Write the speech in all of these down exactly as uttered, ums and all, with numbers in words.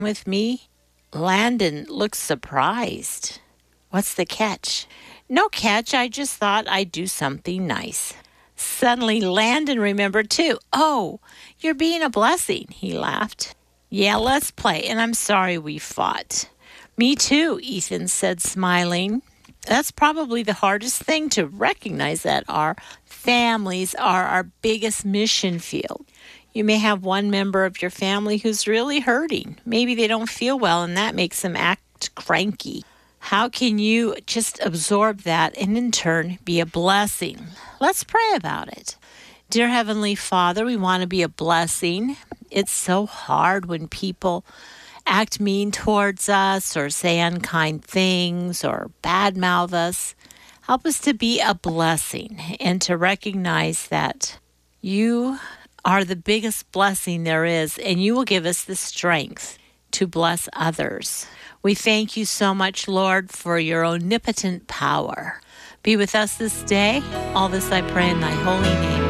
with me? Landon looks surprised. What's the catch? No catch. I just thought I'd do something nice. Suddenly, Landon remembered too. Oh, you're being a blessing, he laughed. Yeah, let's play, and I'm sorry we fought. Me too, Ethan said, smiling. That's probably the hardest thing to recognize that our families are our biggest mission field. You may have one member of your family who's really hurting. Maybe they don't feel well, and that makes them act cranky. How can you just absorb that and in turn be a blessing? Let's pray about it. Dear Heavenly Father, we want to be a blessing. It's so hard when people act mean towards us or say unkind things or badmouth us. Help us to be a blessing and to recognize that you are the biggest blessing there is, and you will give us the strength to bless others. We thank you so much, Lord, for your omnipotent power. Be with us this day. All this I pray in thy holy name.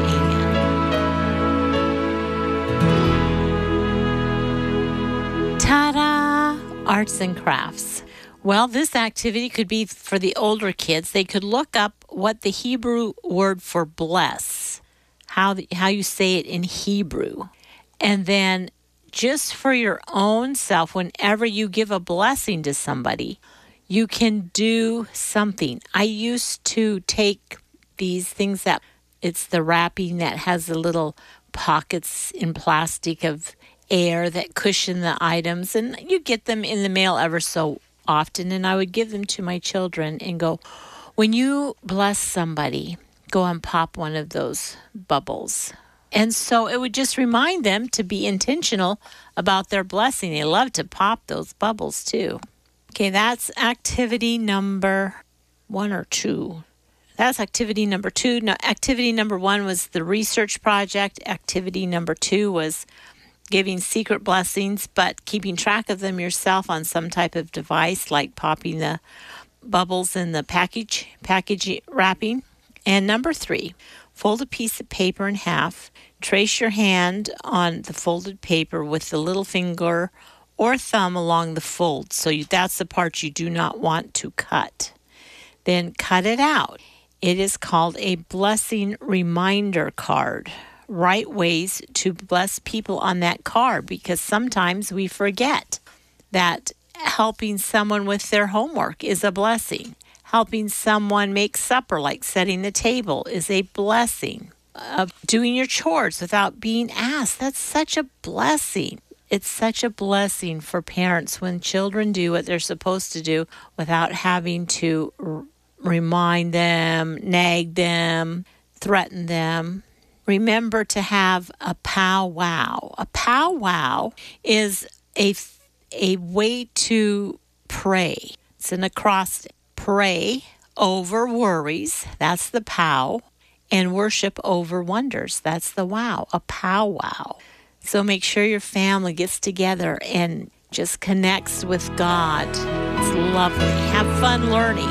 Amen. Ta-da! Arts and crafts. Well, this activity could be for the older kids. They could look up what the Hebrew word for bless, how the, how you say it in Hebrew. And then just for your own self, whenever you give a blessing to somebody, you can do something. I used to take these things that it's the wrapping that has the little pockets in plastic of air that cushion the items, and you get them in the mail ever so often, and I would give them to my children and go, when you bless somebody, go and pop one of those bubbles. And so it would just remind them to be intentional about their blessing. They love to pop those bubbles too. Okay, that's activity number one or two. That's activity number two. No, activity number one was the research project. Activity number two was giving secret blessings, but keeping track of them yourself on some type of device, like popping the bubbles in the package, package wrapping. And number three, fold a piece of paper in half. Trace your hand on the folded paper with the little finger or thumb along the fold. So you, that's the part you do not want to cut. Then cut it out. It is called a blessing reminder card. Write ways to bless people on that card, because sometimes we forget that helping someone with their homework is a blessing. Helping someone make supper, like setting the table, is a blessing. Uh, doing your chores without being asked, that's such a blessing. It's such a blessing for parents when children do what they're supposed to do without having to r- remind them, nag them, threaten them. Remember to have a powwow. A powwow is a, a way to pray. It's an acrostic. Pray over worries, that's the pow, and worship over wonders, that's the wow, a powwow. So make sure your family gets together and just connects with God. It's lovely. Have fun learning.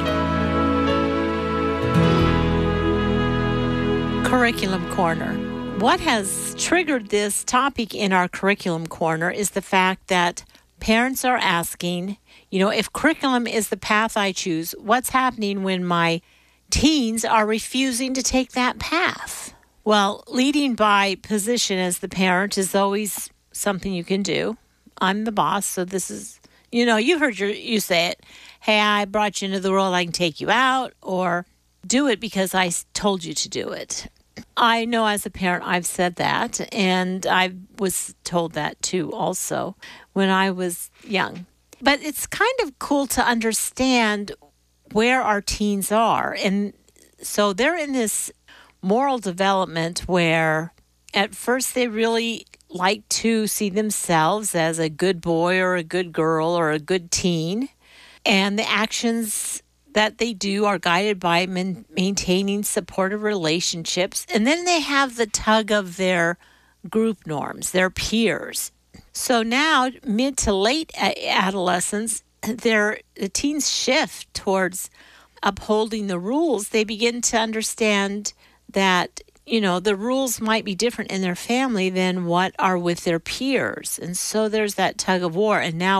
Curriculum Corner. What has triggered this topic in our Curriculum Corner is the fact that parents are asking, you know, if curriculum is the path I choose, what's happening when my teens are refusing to take that path? Well, leading by position as the parent is always something you can do. I'm the boss, so this is, you know, you heard your, you say it. Hey, I brought you into the world, I can take you out, or do it because I told you to do it. I know as a parent I've said that, and I was told that too also when I was young. But it's kind of cool to understand where our teens are. And so they're in this moral development where at first they really like to see themselves as a good boy or a good girl or a good teen. And the actions that they do are guided by man- maintaining supportive relationships. And then they have the tug of their group norms, their peers. So now, mid to late adolescence, their the teens shift towards upholding the rules. They begin to understand that you know, the rules might be different in their family than what are with their peers. And so there's that tug of war. And now